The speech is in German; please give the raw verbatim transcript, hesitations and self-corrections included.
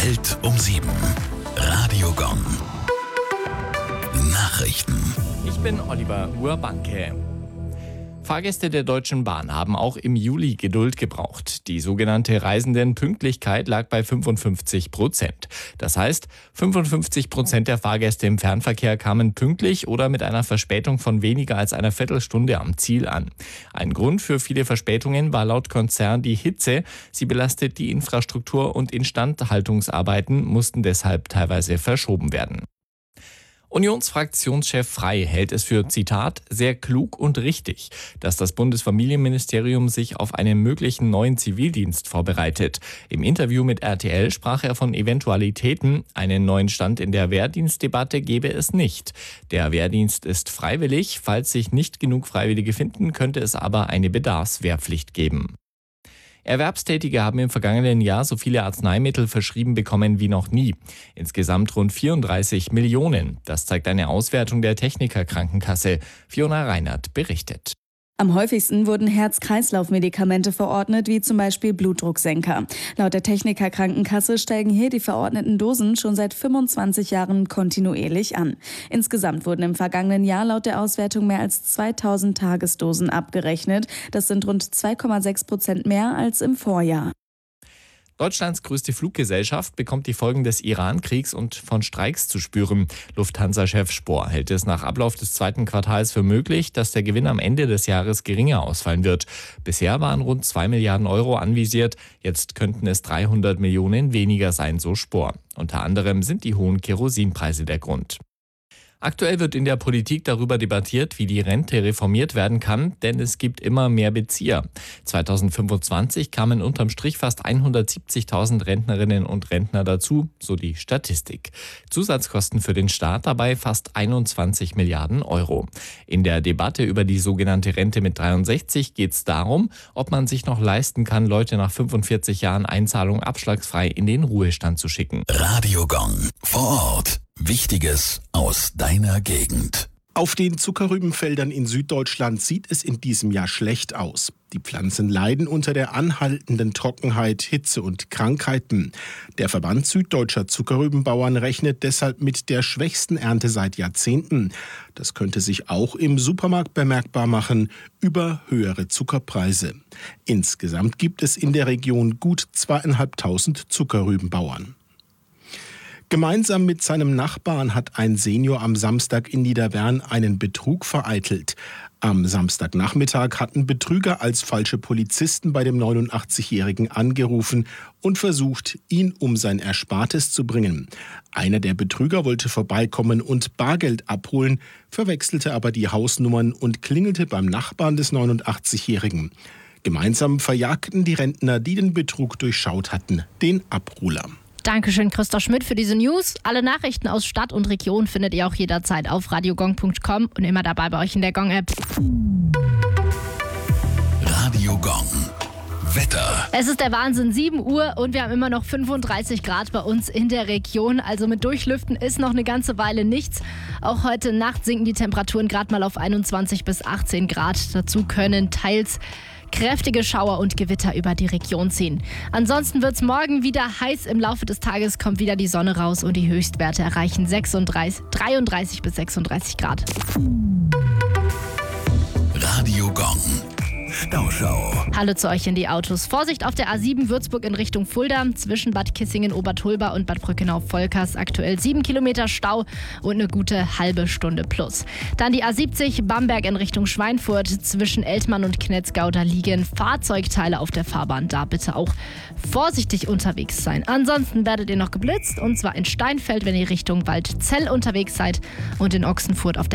Welt um sieben. Radio Gong. Nachrichten. Ich bin Oliver Urbanke. Fahrgäste der Deutschen Bahn haben auch im Juli Geduld gebraucht. Die sogenannte Reisendenpünktlichkeit lag bei fünfundfünfzig Prozent. Das heißt, fünfundfünfzig Prozent der Fahrgäste im Fernverkehr kamen pünktlich oder mit einer Verspätung von weniger als einer Viertelstunde am Ziel an. Ein Grund für viele Verspätungen war laut Konzern die Hitze. Sie belastet die Infrastruktur und Instandhaltungsarbeiten mussten deshalb teilweise verschoben werden. Unionsfraktionschef Frey hält es für, Zitat, sehr klug und richtig, dass das Bundesfamilienministerium sich auf einen möglichen neuen Zivildienst vorbereitet. Im Interview mit R T L sprach er von Eventualitäten. Einen neuen Stand in der Wehrdienstdebatte gebe es nicht. Der Wehrdienst ist freiwillig. Falls sich nicht genug Freiwillige finden, könnte es aber eine Bedarfswehrpflicht geben. Erwerbstätige haben im vergangenen Jahr so viele Arzneimittel verschrieben bekommen wie noch nie. Insgesamt rund vierunddreißig Millionen. Das zeigt eine Auswertung der Techniker Krankenkasse. Fiona Reinert berichtet. Am häufigsten wurden Herz-Kreislauf-Medikamente verordnet, wie zum Beispiel Blutdrucksenker. Laut der Techniker Krankenkasse steigen hier die verordneten Dosen schon seit fünfundzwanzig Jahren kontinuierlich an. Insgesamt wurden im vergangenen Jahr laut der Auswertung mehr als zweitausend Tagesdosen abgerechnet. Das sind rund zwei Komma sechs Prozent mehr als im Vorjahr. Deutschlands größte Fluggesellschaft bekommt die Folgen des Iran-Kriegs und von Streiks zu spüren. Lufthansa-Chef Spohr hält es nach Ablauf des zweiten Quartals für möglich, dass der Gewinn am Ende des Jahres geringer ausfallen wird. Bisher waren rund zwei Milliarden Euro anvisiert, jetzt könnten es dreihundert Millionen weniger sein, so Spohr. Unter anderem sind die hohen Kerosinpreise der Grund. Aktuell wird in der Politik darüber debattiert, wie die Rente reformiert werden kann, denn es gibt immer mehr Bezieher. zweitausendfünfundzwanzig kamen unterm Strich fast hundertsiebzigtausend Rentnerinnen und Rentner dazu, so die Statistik. Zusatzkosten für den Staat dabei fast einundzwanzig Milliarden Euro. In der Debatte über die sogenannte Rente mit dreiundsechzig geht es darum, ob man sich noch leisten kann, Leute nach fünfundvierzig Jahren Einzahlung abschlagsfrei in den Ruhestand zu schicken. Radio Gong. Vor Ort. Wichtiges aus deiner Gegend. Auf den Zuckerrübenfeldern in Süddeutschland sieht es in diesem Jahr schlecht aus. Die Pflanzen leiden unter der anhaltenden Trockenheit, Hitze und Krankheiten. Der Verband Süddeutscher Zuckerrübenbauern rechnet deshalb mit der schwächsten Ernte seit Jahrzehnten. Das könnte sich auch im Supermarkt bemerkbar machen über höhere Zuckerpreise. Insgesamt gibt es in der Region gut zweitausendfünfhundert Zuckerrübenbauern. Gemeinsam mit seinem Nachbarn hat ein Senior am Samstag in Niederwern einen Betrug vereitelt. Am Samstagnachmittag hatten Betrüger als falsche Polizisten bei dem neunundachtzigjährigen angerufen und versucht, ihn um sein Erspartes zu bringen. Einer der Betrüger wollte vorbeikommen und Bargeld abholen, verwechselte aber die Hausnummern und klingelte beim Nachbarn des neunundachtzigjährigen. Gemeinsam verjagten die Rentner, die den Betrug durchschaut hatten, den Abholer. Dankeschön, Christoph Schmidt, für diese News. Alle Nachrichten aus Stadt und Region findet ihr auch jederzeit auf radiogong punkt com und immer dabei bei euch in der Gong-App. Radio Gong. Wetter. Es ist der Wahnsinn, sieben Uhr und wir haben immer noch fünfunddreißig Grad bei uns in der Region. Also mit Durchlüften ist noch eine ganze Weile nichts. Auch heute Nacht sinken die Temperaturen gerade mal auf einundzwanzig bis achtzehn Grad. Dazu können teils kräftige Schauer und Gewitter über die Region ziehen. Ansonsten wird es morgen wieder heiß. Im Laufe des Tages kommt wieder die Sonne raus und die Höchstwerte erreichen sechsunddreißig, dreiunddreißig bis sechsunddreißig Grad. Radio Gong. Stauschau. Hallo zu euch in die Autos. Vorsicht auf der A sieben Würzburg in Richtung Fulda. Zwischen Bad Kissingen, Obertulba und Bad Brückenau-Volkers aktuell sieben Kilometer Stau und eine gute halbe Stunde plus. Dann die A siebzig Bamberg in Richtung Schweinfurt. Zwischen Eltmann und Knetzgau, da liegen Fahrzeugteile auf der Fahrbahn. Da bitte auch vorsichtig unterwegs sein. Ansonsten werdet ihr noch geblitzt und zwar in Steinfeld, wenn ihr Richtung Waldzell unterwegs seid und in Ochsenfurt auf der